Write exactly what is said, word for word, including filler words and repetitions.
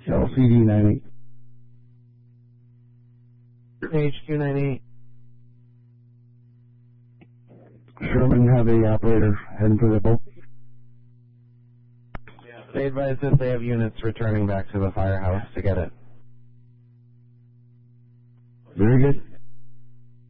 L C D ninety. H Q ninety-eight. Sherman have the operator heading for the boat. They advise that they have units returning back to the firehouse to get it. Very good.